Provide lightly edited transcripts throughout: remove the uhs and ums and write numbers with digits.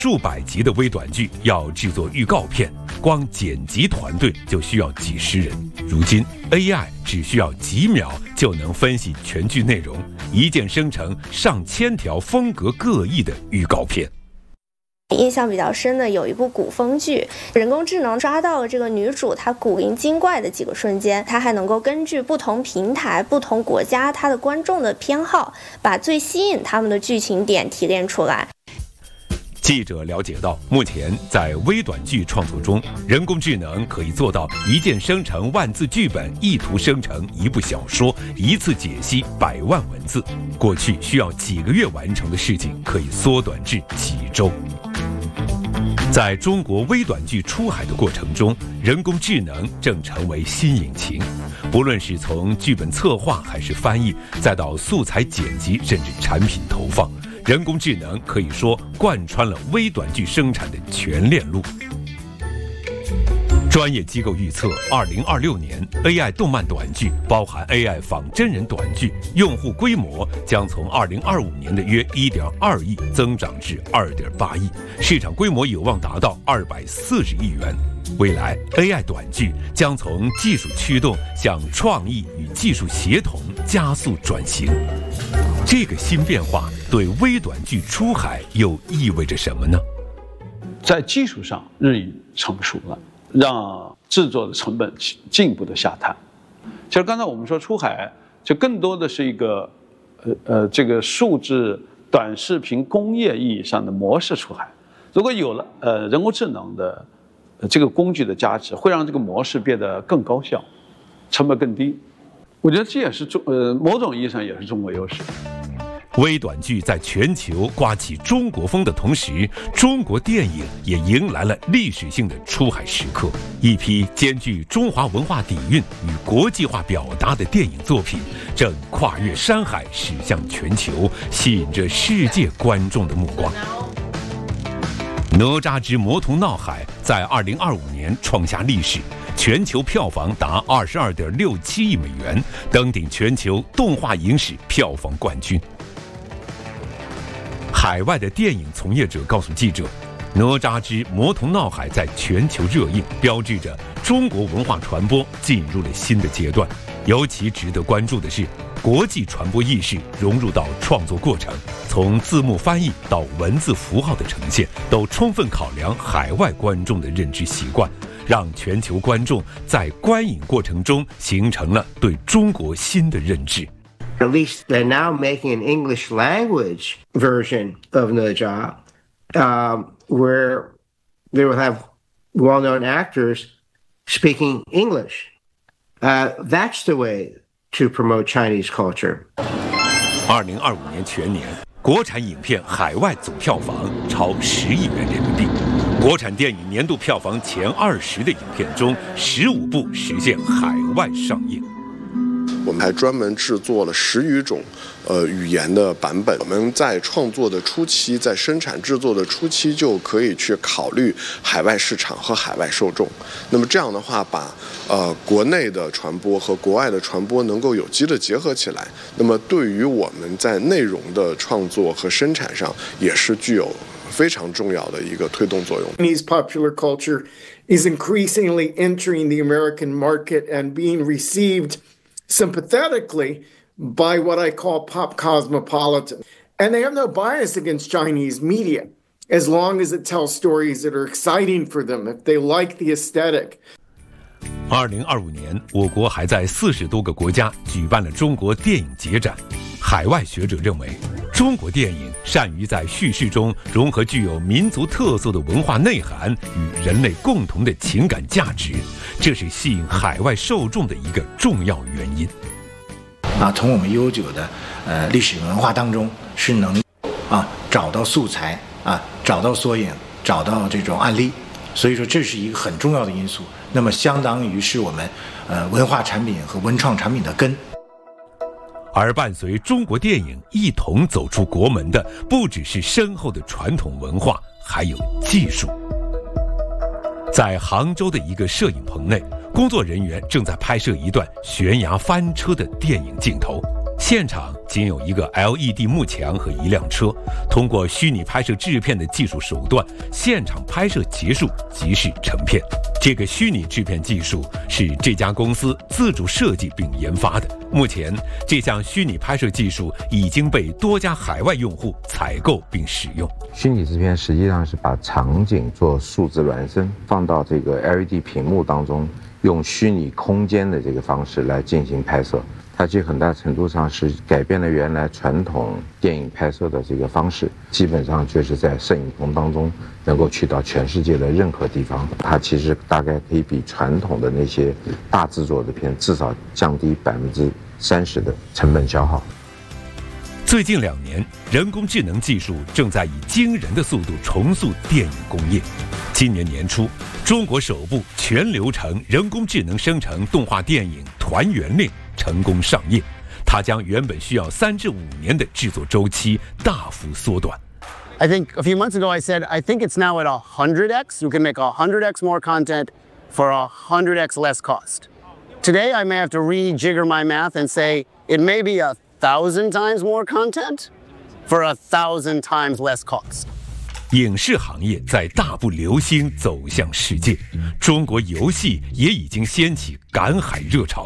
数百集的微短剧要制作预告片，光剪辑团队就需要几十人。如今 AI 只需要几秒就能分析全剧内容，一键生成上千条风格各异的预告片。 印象比较深的有一部古风剧，人工智能抓到了这个女主她古灵精怪的几个瞬间，它还能够根据不同平台、不同国家它的观众的偏好，把最吸引他们的剧情点提炼出来。 记者了解到，目前在微短剧创作中，人工智能可以做到一键生成万字剧本，一图生成一部小说，一次解析100万文字。过去需要几个月完成的事情，可以缩短至几周。在中国微短剧出海的过程中，人工智能正成为新引擎。不论是从剧本策划还是翻译，再到素材剪辑，甚至产品投放，人工智能可以说贯穿了微短剧生产的全链路。专业机构预测，2026年 AI 动漫短剧包含 AI 仿真人短剧，用户规模将从2025年的约1.2亿增长至2.8亿，市场规模有望达到240亿元。未来 AI 短剧将从技术驱动向创意与技术协同加速转型。这个新变化对微短剧出海又意味着什么呢？ 在技术上日益成熟了，让制作的成本进一步的下探。其实刚才我们说出海，就更多的是一个这个数字短视频工业意义上的模式出海。如果有了人工智能的这个工具的加持，会让这个模式变得更高效，成本更低。我觉得这也是某种意义上也是中国优势。 微短剧在全球刮起中国风的同时，中国电影也迎来了历史性的出海时刻。一批兼具中华文化底蕴与国际化表达的电影作品正跨越山海驶向全球，吸引着世界观众的目光。哪吒之魔童闹海在2025年创下历史，全球票房达22.67亿美元，登顶全球动画影史票房冠军。海外的电影从业者告诉记者，哪吒之魔童闹海在全球热映，标志着中国文化传播进入了新的阶段。尤其值得关注的是，国际传播意识融入到创作过程，从字幕翻译到文字符号的呈现，都充分考量海外观众的认知习惯，让全球观众在观影过程中形成了对中国新的认知。 At least they're now making an English language version of Naja, where they will have well-known actors speaking English. That's the way to promote Chinese culture. 2025年全年，国产影片海外总票房超10亿元人民币。国产电影年度票房前20的影片中，15部实现海外上映。 我们还专门制作了10余种语言的版本。我们在创作的初期，在生产制作的初期就可以去考虑海外市场和海外受众。那么这样的话，把国内的传播和国外的传播能够有机的结合起来，那么对于我们在内容的创作和生产上也是具有非常重要的一个推动作用。 Chinese popular culture is increasingly entering the American market and being received sympathetically by what I call pop cosmopolitan. And they have no bias against Chinese media, as long as it tells stories that are exciting for them, if they like the aesthetic. 2025年，我国还在40多个国家举办了中国电影节展。海外学者认为，中国电影善于在叙事中融合具有民族特色的文化内涵与人类共同的情感价值，这是吸引海外受众的一个重要原因。 从我们悠久的历史文化当中是能找到素材找到缩影，找到这种案例，所以说这是一个很重要的因素。那么相当于是我们文化产品和文创产品的根。 而伴随中国电影一同走出国门的，不只是深厚的传统文化，还有技术。在杭州的一个摄影棚内，工作人员正在拍摄一段悬崖翻车的电影镜头。 现场仅有一个 LED 幕墙和一辆车，通过虚拟拍摄制片的技术手段，现场拍摄结束即是成片。这个虚拟制片技术是这家公司自主设计并研发的。目前，这项虚拟拍摄技术已经被多家海外用户采购并使用。 虚拟制片实际上是把场景做数字孪生，放到这个 LED 屏幕当中，用虚拟空间的这个方式来进行拍摄。它其实很大程度上是改变了原来传统电影拍摄的这个方式，基本上就是在摄影棚当中能够去到全世界的任何地方。它其实大概可以比传统的那些大制作的片至少降低30%的成本消耗。 最近2年，人工智能技术正在以惊人的速度重塑电影工业。今年年初，中国首部全流程人工智能生成动画电影《团圆恋》成功上映，它将原本需要3至5年的制作周期大幅缩短。 I think a few months ago I said, I think it's now at 100x. You can make 100x more content for 100x less cost. Today I may have to rejigger my math and say it may be 1,000 times more content for 1,000 times less cost. 影视行业在大步流星走向世界，中国游戏也已经掀起赶海热潮。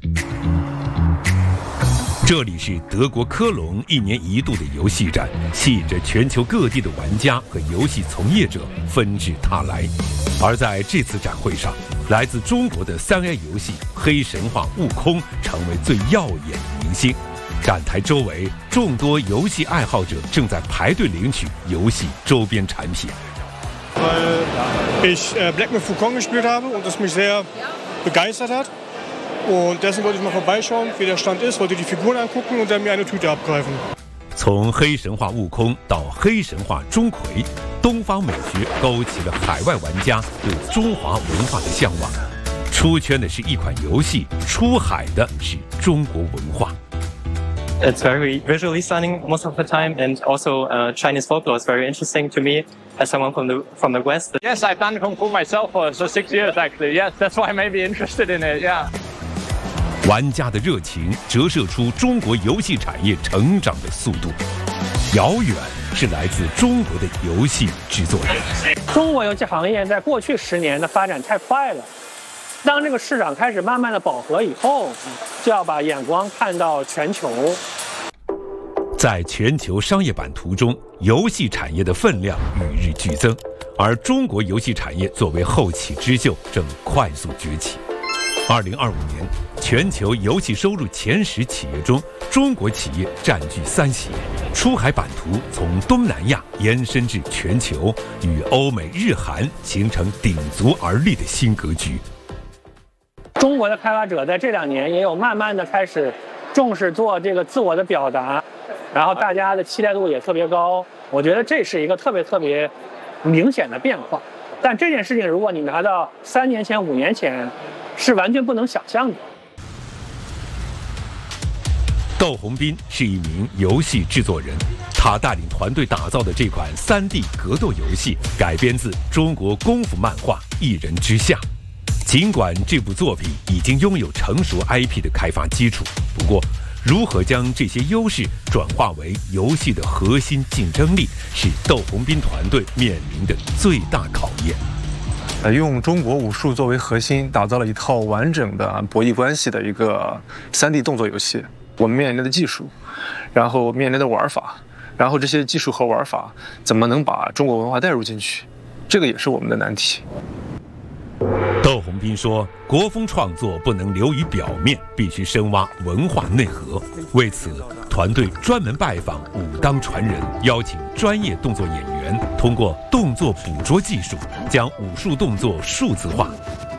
这里是德国科隆1年1度的游戏展，吸引着全球各地的玩家和游戏从业者纷至沓来。而在这次展会上，来自中国的3A 游戏《黑神话：悟空》成为最耀眼的明星。展台周围，众多游戏爱好者正在排队领取游戏周边产品。 Weil ich Black Myth Wukong gespielt habe und es mich sehr begeistert hat. Und deswegen wollte ich mal vorbeischauen, wie der Stand ist, wollte die Figuren angucken und dann mir eine Tüte abgreifen. 从黑神话悟空到黑神话钟馗，东方美学勾起了海外玩家对中华文化的向往。出圈的是一款游戏，出海的是中国文化。 It's very visually stunning most of the time, and also Chinese folklore is very interesting to me as someone from the West. Yes, I've done Kung Fu myself for 6 years actually. Yes, that's why I may be interested in it. Yeah. 玩家的热情折射出中国游戏产业成长的速度。遥远是来自中国的游戏制作人。 中国游戏行业在过去10年的发展太快了。当这个市场开始慢慢的饱和以后，就要把眼光看到全球。 在全球商业版图中，游戏产业的分量与日俱增，而中国游戏产业作为后起之秀，正快速崛起。2025年，全球游戏收入前10企业中，中国企业占据3席，出海版图从东南亚延伸至全球，与欧美、日韩形成鼎足而立的新格局。 中国的开发者在这2年也有慢慢的开始重视做这个自我的表达，然后大家的期待度也特别高。我觉得这是一个特别明显的变化。但这件事情如果你拿到3年前、5年前，是完全不能想象的。 窦洪斌是一名游戏制作人，他带领团队打造的这款3D 格斗游戏改编自中国功夫漫画《一人之下》。尽管这部作品已经拥有成熟 IP 的开发基础，不过如何将这些优势转化为游戏的核心竞争力，是窦洪斌团队面临的最大考验。 用中国武术作为核心，打造了一套完整的博弈关系的一个3D 动作游戏。我们面临的技术，然后面临的玩法，然后这些技术和玩法怎么能把中国文化带入进去，这个也是我们的难题。 窦洪斌说，国风创作不能流于表面，必须深挖文化内核。为此，团队专门拜访武当传人，邀请专业动作演员，通过动作捕捉技术，将武术动作数字化。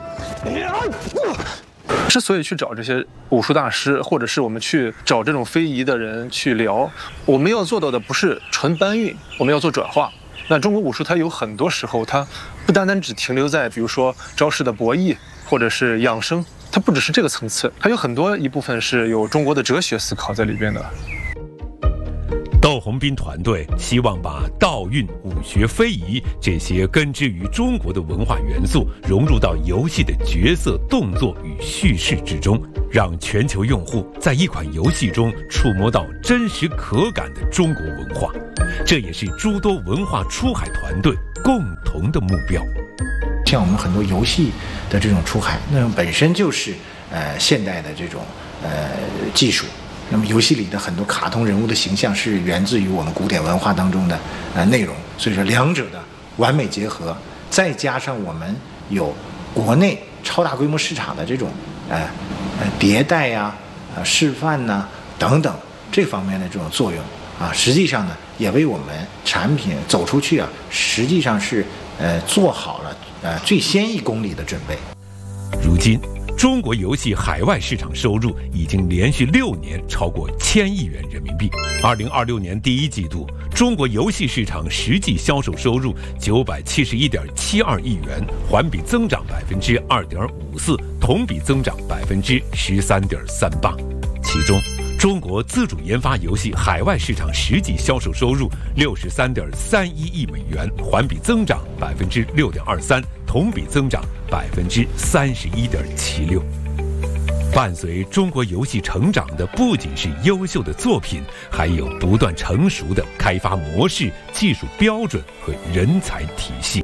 之所以去找这些武术大师，或者是我们去找这种非遗的人去聊，我们要做到的不是纯搬运，我们要做转化。那中国武术它有很多时候，它不单单只停留在比如说招式的博弈或者是养生，它不只是这个层次，它有很多一部分是有中国的哲学思考在里边的。 窦洪斌团队希望把道运、武学、非遗这些根植于中国的文化元素融入到游戏的角色、动作与叙事之中，让全球用户在一款游戏中触摸到真实可感的中国文化。这也是诸多文化出海团队共同的目标。 像我们很多游戏的这种出海，那么本身就是现代的这种技术。那么游戏里的很多卡通人物的形象是源自于我们古典文化当中的内容，所以说两者的完美结合，再加上我们有国内超大规模市场的这种迭代呀、示范呐、等等这方面的这种作用啊，实际上呢也为我们产品走出去啊，实际上是做好了最先1公里的准备。 如今中国游戏海外市场收入已经连续6年超过1000亿元人民币。2026年第1季度，中国游戏市场实际销售收入971.72亿元，环比增长2.54%，同比增长13.38%。其中，中国自主研发游戏海外市场实际销售收入63.31亿美元，环比增长6.23%，同比增长31.76%。伴随中国游戏成长的不仅是优秀的作品，还有不断成熟的开发模式、技术标准和人才体系。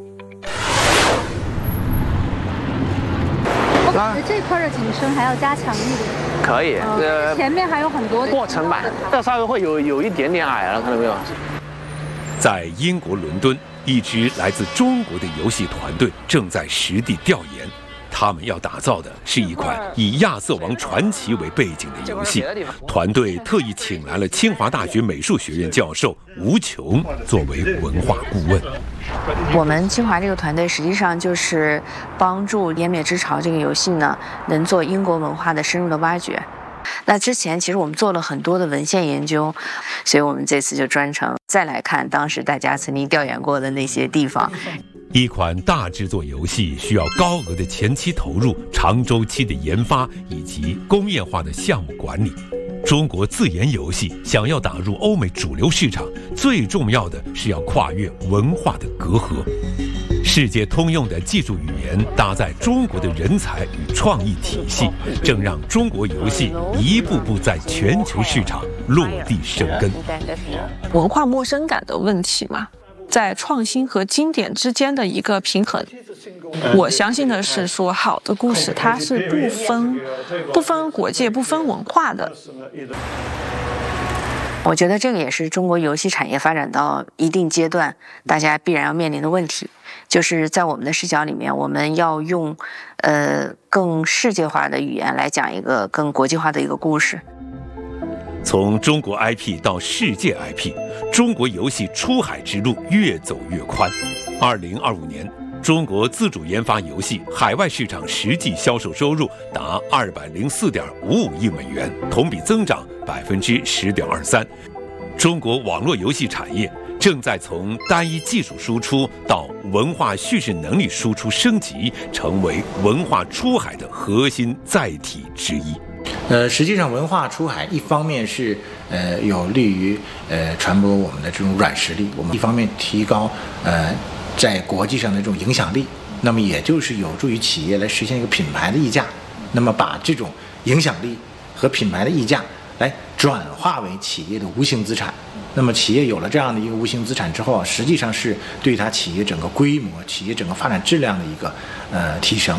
我感觉这块的景深还要加强一点。 可以， 前面还有很多过程版，这稍微会有一点点矮了，看到没有？ 在英国伦敦，一支来自中国的游戏团队正在实地调研。他们要打造的是一款以亚瑟王传奇为背景的游戏。团队特意请来了清华大学美术学院教授吴琼作为文化顾问。 我们清华这个团队实际上就是帮助《湮灭之潮》这个游戏呢，能做英国文化的深入的挖掘。那之前其实我们做了很多的文献研究，所以我们这次就专程再来看当时大家曾经调研过的那些地方。 一款大制作游戏需要高额的前期投入、长周期的研发以及工业化的项目管理。中国自研游戏想要打入欧美主流市场，最重要的是要跨越文化的隔阂。世界通用的技术语言搭载中国的人才与创意体系，正让中国游戏一步步在全球市场落地生根。 文化陌生感的问题嘛，在创新和经典之间的一个平衡。我相信的是说，好的故事它是不分国界、不分文化的。 我觉得这个也是中国游戏产业发展到一定阶段，大家必然要面临的问题。就是在我们的视角里面，我们要用更世界化的语言来讲一个更国际化的一个故事。 从中国 IP 到世界 IP， 中国游戏出海之路越走越宽。2025年，中国自主研发游戏海外市场实际销售收入达204.55亿美元，同比增长10.23%。中国网络游戏产业正在从单一技术输出到文化叙事能力输出升级，成为文化出海的核心载体之一。 实际上文化出海一方面是有利于传播我们的这种软实力，我们一方面提高在国际上的这种影响力，那么也就是有助于企业来实现一个品牌的溢价，那么把这种影响力和品牌的溢价来转化为企业的无形资产。那么企业有了这样的一个无形资产之后，实际上是对它企业整个规模、企业整个发展质量的一个提升。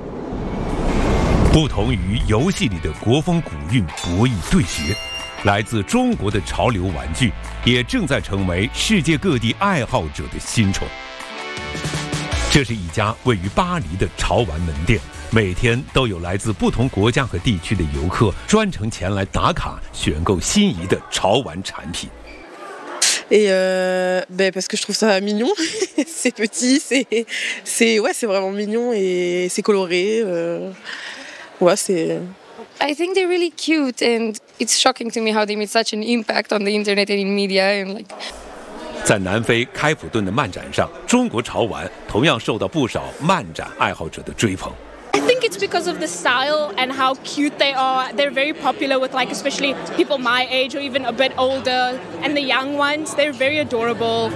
不同于游戏里的国风古韵博弈对决，来自中国的潮流玩具也正在成为世界各地爱好者的新宠。这是一家位于巴黎的潮玩门店，每天都有来自不同国家和地区的游客专程前来打卡选购心仪的潮玩产品。 Et parce que je trouve ça mignon, c'est petit, c'est vraiment mignon et c'est coloré. Ouais, c'est. I think they're really cute, and it's shocking to me how they made such an impact on the internet and in media, and like. 在南非开普敦的漫展上，中国潮玩同样受到不少漫展爱好者的追捧。 I think it's because of the style and how cute they are. They're very popular with like especially people my age or even a bit older, and the young ones, they're very adorable.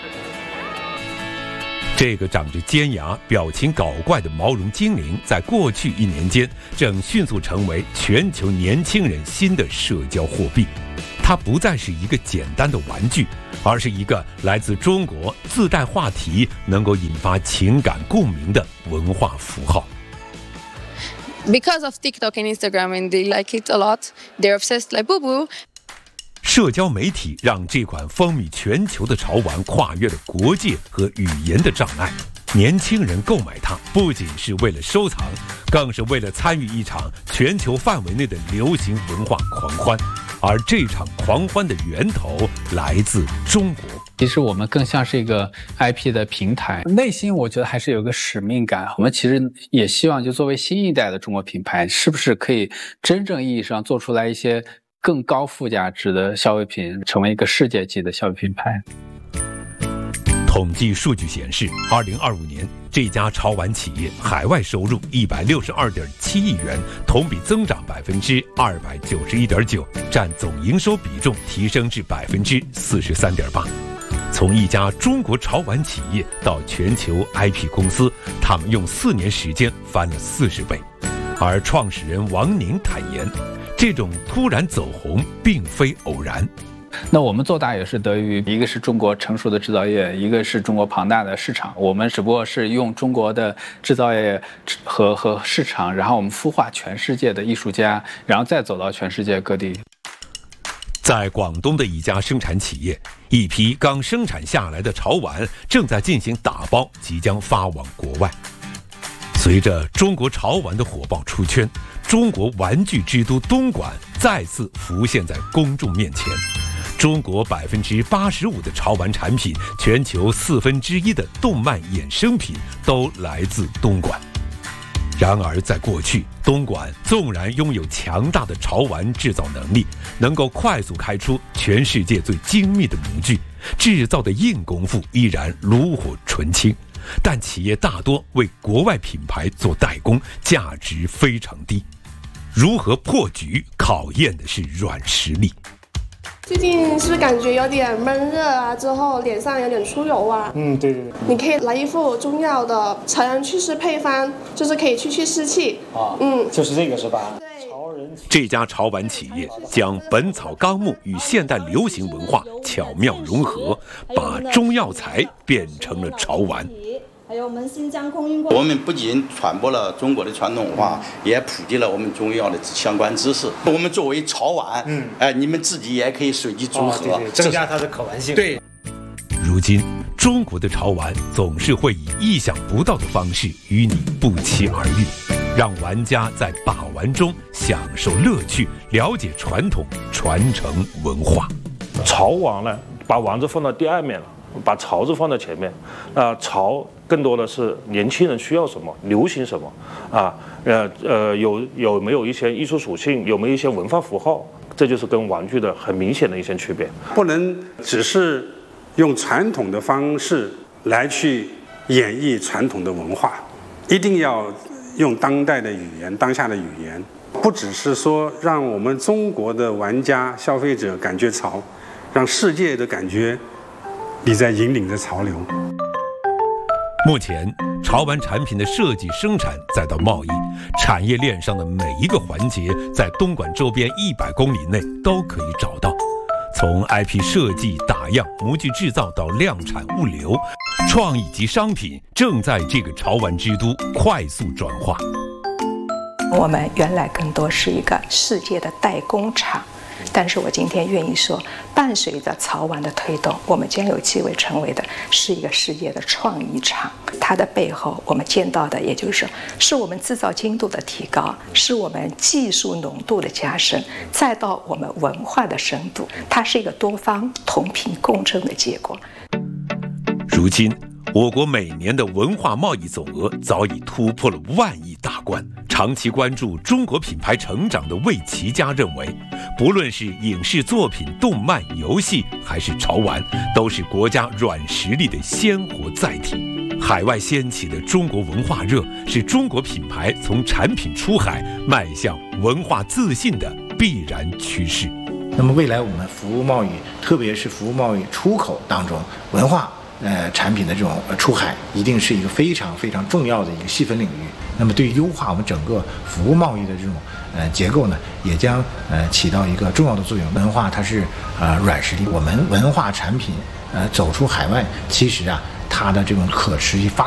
这个长着尖牙、表情搞怪的毛绒精灵，在过去1年间正迅速成为全球年轻人新的社交货币。它不再是一个简单的玩具，而是一个来自中国、自带话题、能够引发情感共鸣的文化符号。 Because of TikTok and Instagram, and they like it a lot, they're obsessed like boo boo. 社交媒体让这款风靡全球的潮玩跨越了国界和语言的障碍。年轻人购买它不仅是为了收藏，更是为了参与一场全球范围内的流行文化狂欢。而这场狂欢的源头来自中国。 其实我们更像是一个 IP 的平台，内心我觉得还是有个使命感。我们其实也希望就作为新一代的中国品牌，是不是可以真正意义上做出来一些更高附加值的消费品，成为一个世界级的消费品牌。 统计数据显示，2025年这家潮玩企业海外收入162.7亿元，同比增长291.9%，占总营收比重提升至43.8%。从一家中国潮玩企业到全球 IP 公司，他们用4年时间翻了40倍。而创始人王宁坦言，这种突然走红并非偶然。 那我们做大也是得益于一个是中国成熟的制造业，一个是中国庞大的市场。我们只不过是用中国的制造业和市场，然后我们孵化全世界的艺术家，然后再走到全世界各地。 在广东的一家生产企业，一批刚生产下来的潮玩正在进行打包，即将发往国外。随着中国潮玩的火爆出圈，中国玩具之都东莞再次浮现在公众面前。中国85%的潮玩产品，全球1/4的动漫衍生品都来自东莞。然而在过去，东莞纵然拥有强大的潮玩制造能力，能够快速开出全世界最精密的模具，制造的硬功夫依然炉火纯青，但企业大多为国外品牌做代工，价值非常低。如何破局，考验的是软实力。 最近是不是感觉有点闷热啊？之后脸上有点出油啊？ 对。 你可以来一副中药的草原祛湿配方，就是可以去湿气。 就是这个是吧？ 对。 这家潮玩企业将《本草纲目》与现代流行文化巧妙融合，把中药材变成了潮玩。 还有我们新疆空运过，我们不仅传播了中国的传统文化，也普及了我们中药的相关知识。我们作为潮玩，你们自己也可以随机组合， 增加它的可玩性。对。 如今，中国的潮玩总是会以意想不到的方式与你不期而遇，让玩家在把玩中享受乐趣，了解传统，传承文化。 潮玩呢，把玩字放到第二面了。把潮字放在前面，潮更多的是年轻人需要什么，流行什么，有没有一些艺术属性，有没有一些文化符号，这就是跟玩具的很明显的一些区别。 不能只是用传统的方式来去演绎传统的文化，一定要用当代的语言，当下的语言，不只是说让我们中国的玩家、消费者感觉潮，让世界的感觉你在引领着潮流。 目前，潮玩产品的设计、生产再到贸易，产业链上的每一个环节，在东莞周边100公里内都可以找到。从 IP 设计、打样、模具制造到量产、物流，创意及商品正在这个潮玩之都快速转化。 我们原来更多是一个世界的代工厂。但是我今天愿意说，伴随着潮玩的推动，我们将有机会成为的是一个世界的创意厂。它的背后，我们见到的，也就是说，是我们制造精度的提高，是我们技术浓度的加深，再到我们文化的深度，它是一个多方同频共振的结果。 如今，我国每年的文化贸易总额早已突破了1万亿大关。长期关注中国品牌成长的魏琪佳认为，不论是影视作品、动漫、游戏，还是潮玩，都是国家软实力的鲜活载体。 海外掀起的中国文化热，是中国品牌从产品出海迈向文化自信的必然趋势。 那么未来我们服务贸易，特别是服务贸易出口当中，文化产品的这种出海，一定是一个非常非常重要的一个细分领域。那么对于优化我们整个服务贸易的这种结构呢，也将起到一个重要的作用。文化它是软实力，我们文化产品走出海外，其实它的这种可持续发